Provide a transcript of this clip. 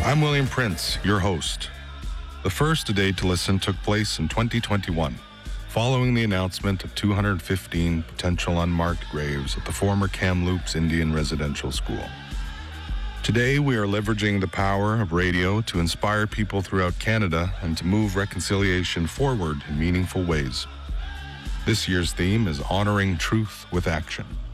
I'm William Prince, your host. The first A Day to Listen took place in 2021, following the announcement of 215 potential unmarked graves at the former Kamloops Indian Residential School. Today, we are leveraging the power of radio to inspire people throughout Canada and to move reconciliation forward in meaningful ways. This year's theme is Honoring Truth with Action.